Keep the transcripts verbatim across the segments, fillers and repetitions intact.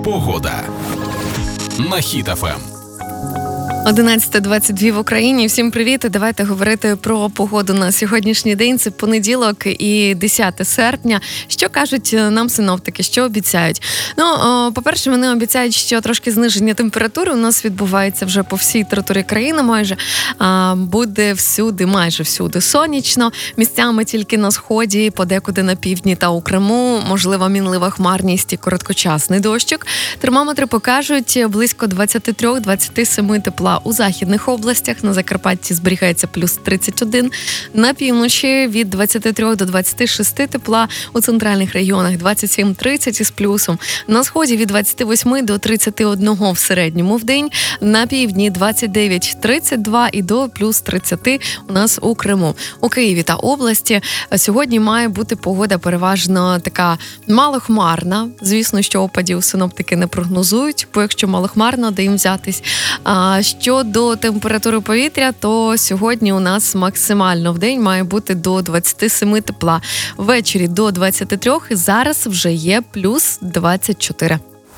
Погода на Хіт еф ем. одинадцята двадцять два в Україні. Всім привіт. Давайте говорити про погоду на сьогоднішній день. Це понеділок і десяте серпня. Що кажуть нам синоптики, що обіцяють? Ну, о, по-перше, вони обіцяють, що трошки зниження температури у нас відбувається вже по всій території країни майже. А, буде всюди, майже всюди сонячно. Місцями тільки на сході, подекуди на півдні та у Криму. Можлива мінлива хмарність і короткочасний дощик. Термометри покажуть близько двадцять три - двадцять сім тепла. У західних областях, на Закарпатті зберігається плюс тридцять один, на півночі від двадцять три до двадцять шість тепла, у центральних районах двадцять сім - тридцять із плюсом, на сході від двадцять вісім до тридцять один в середньому в день, на півдні двадцять дев'ять - тридцять два і до плюс тридцять у нас у Криму. У Києві та області сьогодні має бути погода переважно така малохмарна. Звісно, що опадів синоптики не прогнозують, бо якщо малохмарно, де їм взятись. А щодо температури повітря, то сьогодні у нас максимально в день має бути до двадцять сім тепла. Ввечері до двадцять три, і зараз вже є плюс двадцять чотири.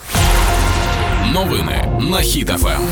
Новини на Хіт еф ем.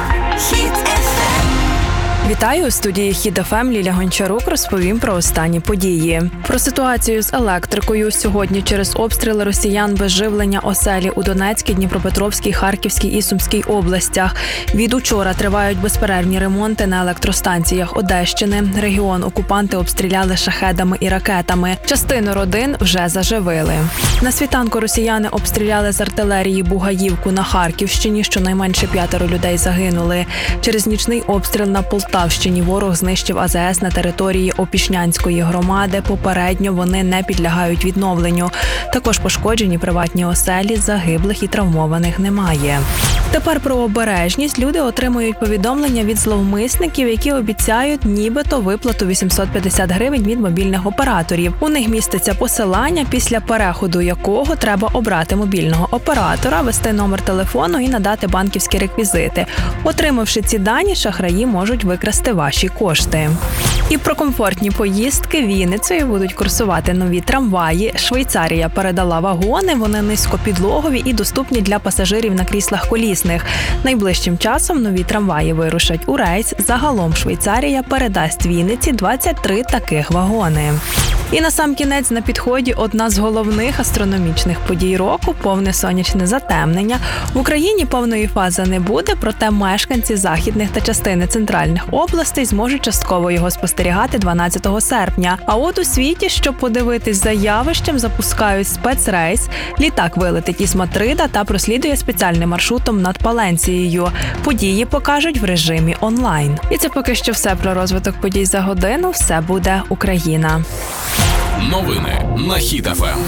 Вітаю, у студії Хіт еф ем Ліля Гончарук розповім про останні події. Про ситуацію з електрикою. Сьогодні через обстріли росіян без живлення оселі у Донецькій, Дніпропетровській, Харківській і Сумській областях. Від учора тривають безперервні ремонти на електростанціях Одещини. Регіон окупанти обстріляли шахедами і ракетами. Частину родин вже заживили. На світанку росіяни обстріляли з артилерії Бугаївку на Харківщині. Щонайменше п'ятеро людей загинули. Через нічний обстріл на Полтаві Полтавщині ворог знищив а зе ес на території Опішнянської громади. Попередньо вони не підлягають відновленню. Також пошкоджені приватні оселі, загиблих і травмованих немає. Тепер про обережність. Люди отримують повідомлення від зловмисників, які обіцяють нібито виплату вісімсот п'ятдесят гривень від мобільних операторів. У них міститься посилання, після переходу якого треба обрати мобільного оператора, ввести номер телефону і надати банківські реквізити. Отримавши ці дані, шахраї можуть викрасти ваші кошти. І про комфортні поїздки. Вінницею будуть курсувати нові трамваї. Швейцарія передала вагони, вони низькопідлогові і доступні для пасажирів на кріслах колісних. Найближчим часом нові трамваї вирушать у рейс. Загалом Швейцарія передасть Вінниці двадцять три таких вагони. І насамкінець на підході одна з головних астрономічних подій року – повне сонячне затемнення. В Україні повної фази не буде, проте мешканці західних та частини центральних областей зможуть частково його спостерігати дванадцятого серпня. А от у світі, щоб подивитись за явищем, запускають спецрейс. Літак вилетить із Мадрида та прослідує спеціальним маршрутом над Паленсією. Події покажуть в режимі онлайн. І це поки що все про розвиток подій за годину. Все буде Україна. Новини на Хіт еф ем.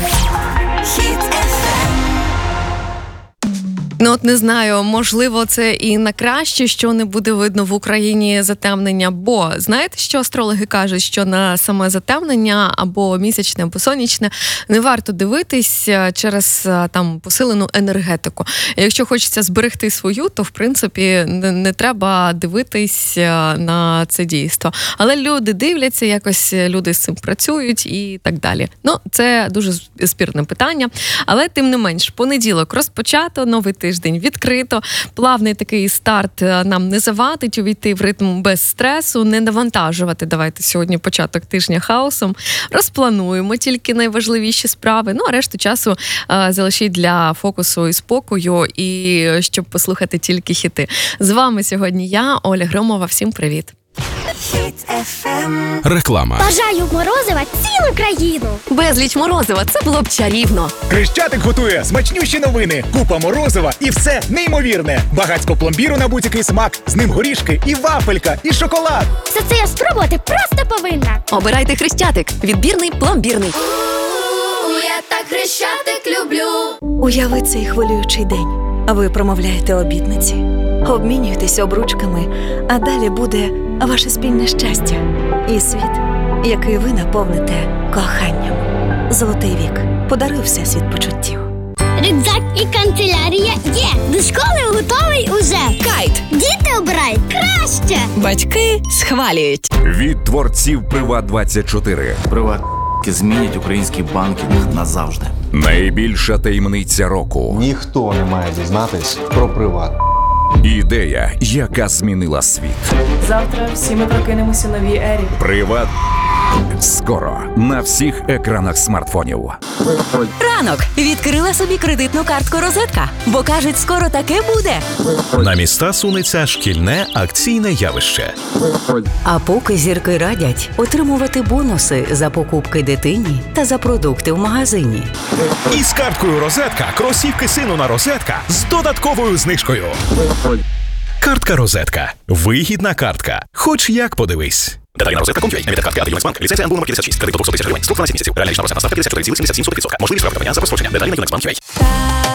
Ну от не знаю, можливо, це і на краще, що не буде видно в Україні затемнення, бо знаєте, що астрологи кажуть, що на саме затемнення або місячне, або сонячне не варто дивитись через там посилену енергетику. Якщо хочеться зберегти свою, то в принципі не, не треба дивитись на це дійство. Але люди дивляться, якось люди з цим працюють і так далі. Ну, це дуже спірне питання, але тим не менш, понеділок розпочато, новий тиждень. Тиждень відкрито, плавний такий старт нам не завадить увійти в ритм без стресу, не навантажувати. Давайте сьогодні початок тижня хаосом. Розплануємо тільки найважливіші справи, ну а решту часу а, залишіть для фокусу і спокою, і щоб послухати тільки хіти. З вами сьогодні я, Оля Громова. Всім привіт. Реклама. Бажаю морозива цілу країну. Безліч морозива, це було б чарівно. Хрещатик готує смачнющі новини. Купа морозива і все неймовірне. Багацько пломбіру на будь-який смак. З ним горішки і вафелька, і шоколад. Все це я спробувати просто повинна. Обирайте Хрещатик. Відбірний, пломбірний. Я так Хрещатик люблю. Уяви цей хвилюючий день. Ви промовляєте обітниці, обмінюєтесь обручками, а далі буде ваше спільне щастя і світ, який ви наповните коханням. Золотий вік. Подаруй всесвіт почуттів. Рюкзак і канцелярія є. До школи готовий уже. Кайт. Діти обирають краще. Батьки схвалюють. Від творців Приват двадцять чотири. Приват. змінять український банкінг назавжди. Найбільша таємниця року. Ніхто не має дізнатись про приват. Ідея, яка змінила світ. Завтра всі ми прокинемося у новій ері. Приват. Скоро на всіх екранах смартфонів. Ранок. Відкрила собі кредитну картку «Розетка», бо кажуть, скоро таке буде. На міста сунеться шкільне акційне явище. А поки зірки радять отримувати бонуси за покупки дитині та за продукти в магазині. І з карткою «Розетка» кросівки сину на «Розетка» з додатковою знижкою. Картка «Розетка». Вигідна картка. Хоч як подивись. Деталі на розетка точка ком точка ю а. Емітент картки «Юнексбанк». Ліцензія ен бу номер п'ятдесят шість. Кредит до двохсот тисяч гривень. Строк дванадцять місяців. Реальна річна процентна ставка п'ятдесят чотири цілих сімдесят сім сотих відсотка. Можливість штраф за прострочення. Деталі на юнексбанк точка ю а.